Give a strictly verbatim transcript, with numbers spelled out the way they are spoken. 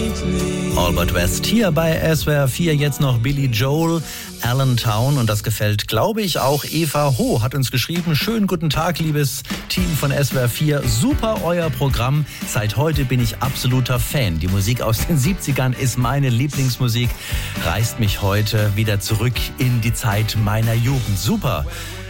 Albert West hier bei S W R vier, jetzt noch Billy Joel, Allentown, und das gefällt, glaube ich, auch Eva Ho hat uns geschrieben. Schönen guten Tag, liebes Team von S W R vier, super euer Programm, seit heute bin ich absoluter Fan. Die Musik aus den siebzigern ist meine Lieblingsmusik, reißt mich heute wieder zurück in die Zeit meiner Jugend. Super.